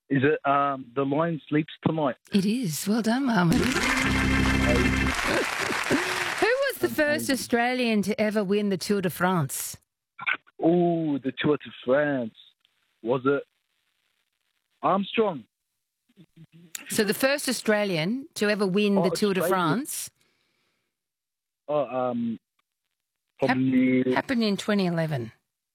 Is it The Lion Sleeps Tonight? It is. Well done, Mohammed. Who was the first Australian to ever win the Tour de France? Oh, the Tour de France. Was it Armstrong? So the first Australian to ever win the Tour de Australian. France Probably happened in 2011.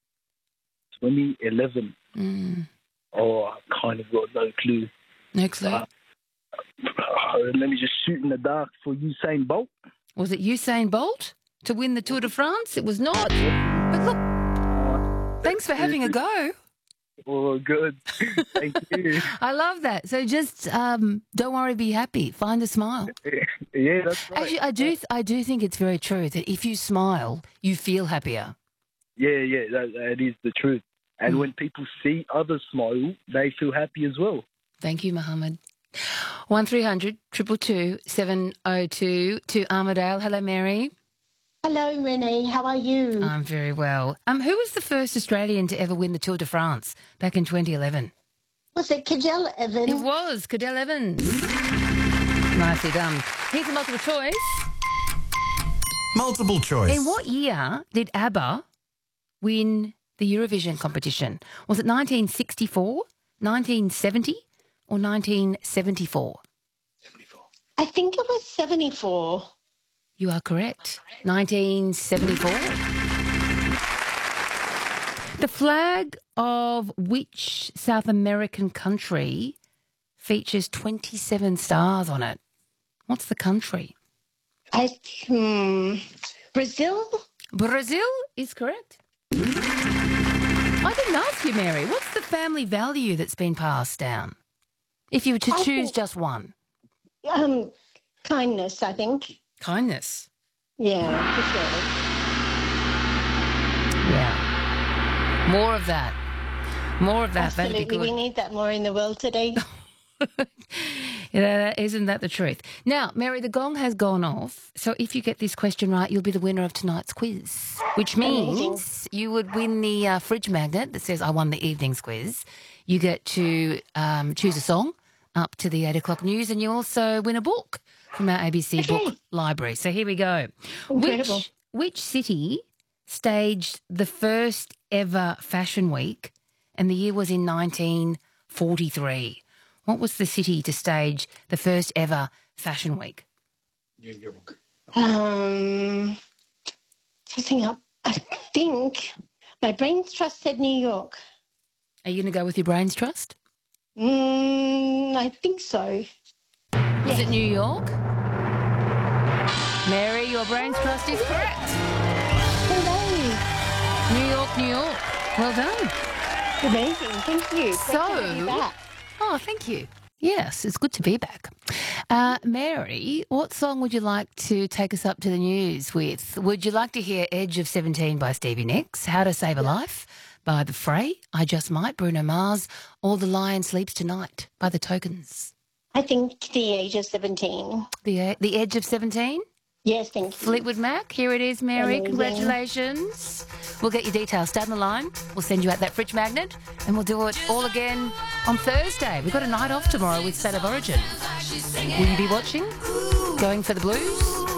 2011. Oh, I kind of got no clue. No clue. Let me just shoot in the dark for Usain Bolt. Was it Usain Bolt to win the Tour de France? It was not. But look, thanks for having a go. Oh, good. Thank you. I love that. So just don't worry, be happy. Find a smile. Yeah, that's right. Actually, I do think it's very true that if you smile, you feel happier. Yeah, that is the truth. And when people see others smile, they feel happy as well. Thank you, Mohammed. 1300 222 702 to Armidale. Hello, Mary. Hello, Renee. How are you? I'm very well. Who was the first Australian to ever win the Tour de France back in 2011? Was it Cadell Evans? It was Cadell Evans. Nicely done. Here's a multiple choice. Multiple choice. In what year did ABBA win the Eurovision competition? Was it 1964, 1970 or 1974? I think it was 74. You are correct. 1974. The flag of which South American country features 27 stars on it? What's the country? Brazil? Brazil is correct. I didn't ask you, Mary. What's the family value that's been passed down? If you were to choose just one. Kindness, I think. Kindness. Yeah, for sure. Yeah. More of that. More of that. That'd be Absolutely, good. we need that more in the world today. Isn't that the truth? Now, Mary, the gong has gone off. So if you get this question right, you'll be the winner of tonight's quiz, which means you would win the fridge magnet that says, I won the evening's quiz. You get to choose a song up to the 8 o'clock news, and you also win a book from our ABC book library. So here we go. Incredible. Which city staged the first ever Fashion Week, and the year was in 1943? What was the city to stage the first ever Fashion Week? New York. Tossing up. I think my brain's trust said New York. Are you going to go with your brain's trust? I think so. Is it New York? Mary, your brain's trust is correct. Hello. New York, New York. Well done. Amazing. Thank you. Great to have you back. Oh, thank you. Yes, it's good to be back. Mary, what song would you like to take us up to the news with? Would you like to hear Edge of 17 by Stevie Nicks, How to Save a Life by The Fray, I Just Might, Bruno Mars, or The Lion Sleeps Tonight by The Tokens? I think the age of 17. The Edge of 17? Yes, thank you. Fleetwood Mac, here it is, Mary. Amazing. Congratulations. We'll get your details. Stay on the line. We'll send you out that fridge magnet, and we'll do it all again on Thursday. We've got a night off tomorrow with State of Origin. Will you be watching? Going for the Blues?